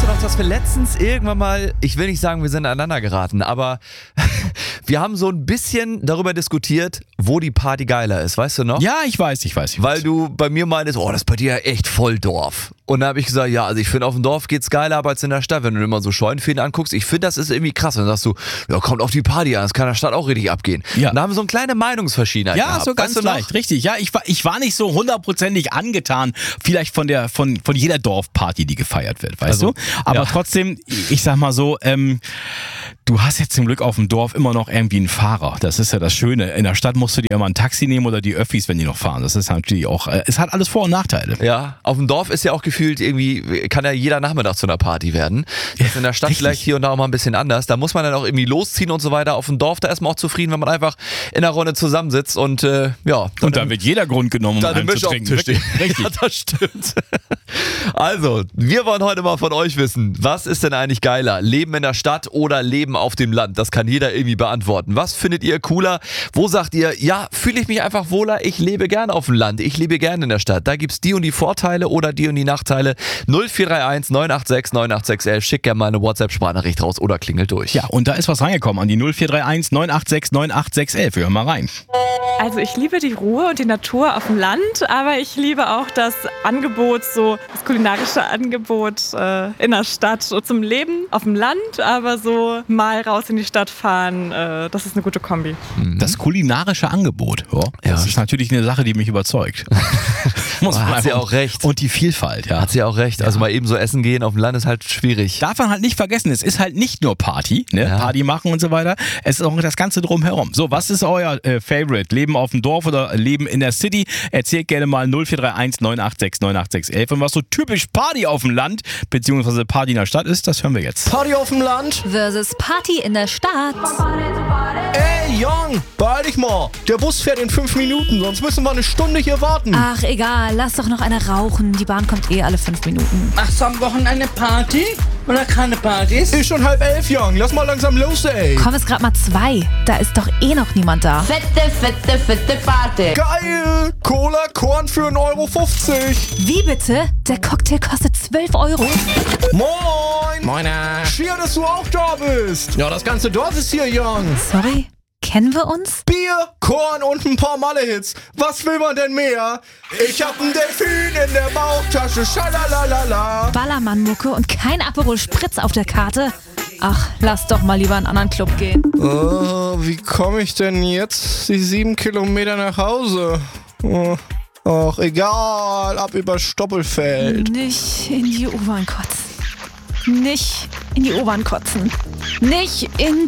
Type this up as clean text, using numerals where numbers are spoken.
noch, dass wir letztens irgendwann mal, ich will nicht sagen, wir sind aneinander geraten, aber wir haben so ein bisschen darüber diskutiert, wo die Party geiler ist, weißt du noch? Ja, ich weiß. Weil du bei mir meintest, das ist bei dir ja echt voll Dorf. Und da habe ich gesagt, ja, also ich finde, auf dem Dorf geht's geiler ab als in der Stadt. Wenn du dir mal so Scheunenfäden anguckst, ich finde, das ist irgendwie krass. Und dann sagst du, ja, kommt auf die Party an, das kann in der Stadt auch richtig abgehen. Ja. Und da haben wir so eine kleine Meinungsverschiedenheit gehabt. Ja, so ganz leicht, richtig. Ja, ich war nicht so hundertprozentig angetan, vielleicht von jeder Dorfparty, die gefeiert wird, weißt du? Aber trotzdem, ich sag mal so, du hast jetzt zum Glück auf dem Dorf immer noch irgendwie einen Fahrer. Das ist ja das Schöne. In der Stadt musst du dir immer ein Taxi nehmen oder die Öffis, wenn die noch fahren. Das ist natürlich auch, es hat alles Vor- und Nachteile. Ja, auf dem Dorf ist ja auch gefühlt irgendwie, kann ja jeder Nachmittag zu einer Party werden. Das ist in der Stadt vielleicht hier und da auch mal ein bisschen anders. Da muss man dann auch irgendwie losziehen und so weiter. Auf dem Dorf, da ist man auch zufrieden, wenn man einfach in der Runde zusammensitzt und ja. Und da wird jeder Grund genommen, um einen zu trinken. Richtig. Ja, das stimmt. Also, wir wollen heute mal von euch wissen, was ist denn eigentlich geiler? Leben in der Stadt oder Leben auf dem Land? Das kann jeder irgendwie beantworten. Was findet ihr cooler? Wo sagt ihr, ja, fühle ich mich einfach wohler? Ich lebe gerne auf dem Land. Ich lebe gerne in der Stadt. Da gibt's die und die Vorteile oder die und die Nachteile. 0431 986 98611. Schickt gerne mal eine WhatsApp-Sprachnachricht raus oder klingelt durch. Ja, und da ist was reingekommen an die 0431 986 98611. Wir hören mal rein. Also ich liebe die Ruhe und die Natur auf dem Land, aber ich liebe auch das Angebot, so das kulinarische Angebot in der Stadt, so zum Leben auf dem Land, aber so mal raus in die Stadt fahren, das ist eine gute Kombi. Das kulinarische Angebot, das ist natürlich eine Sache, die mich überzeugt. Hat sie auch recht. Und die Vielfalt, ja. Hat sie auch recht. Also mal eben so essen gehen auf dem Land ist halt schwierig. Darf man halt nicht vergessen, es ist halt nicht nur Party, ne? Ja. Party machen und so weiter. Es ist auch das Ganze drumherum. So, was ist euer Favorite? Leben auf dem Dorf oder Leben in der City? Erzählt gerne mal 0431 986 98611. Und was so typisch Party auf dem Land beziehungsweise Party in der Stadt ist, das hören wir jetzt. Party auf dem Land versus Party in der Stadt. Ey, Young, beeil dich mal. Der Bus fährt in 5 Minuten, sonst müssen wir eine Stunde hier warten. Ach, egal, lass doch noch eine rauchen. Die Bahn kommt alle 5 Minuten. Machst du am Wochenende Party oder keine Partys? Ist schon 11:30, Young. Lass mal langsam los, ey. Komm, es grad mal 2. Da ist doch noch niemand da. Fette Party. Geil! Cola, Korn für 1,50 Euro. Wie bitte? Der Cocktail kostet 12 Euro. Moin! Moiner. Schier, dass du auch da bist. Ja, das ganze Dorf ist hier, Young. Sorry, kennen wir uns? Bier, Korn und ein paar Malle-Hits. Was will man denn mehr? Ich hab einen Delfin in der Bauchtasche. Schalalala. Ballermann-Mucke und kein Aperol Spritz auf der Karte. Ach, lass doch mal lieber in einen anderen Club gehen. Oh, wie komme ich denn jetzt die 7 Kilometer nach Hause? Oh. Ach, egal, ab über Stoppelfeld. Nicht in die U-Bahn kotzen. Nicht in die U-Bahn kotzen. Nicht in